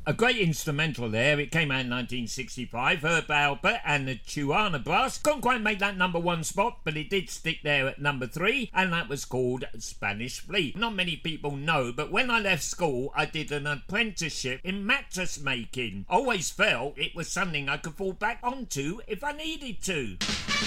A great instrumental there. It came out in 1965. Herb Alpert and the Tijuana Brass. Couldn't quite make that number one spot, but it did stick there at number 3, and that was called Spanish Fleet. Not many people know, but when I left school, I did an apprenticeship in mattress making. I always felt it was something I could fall back onto if I needed to.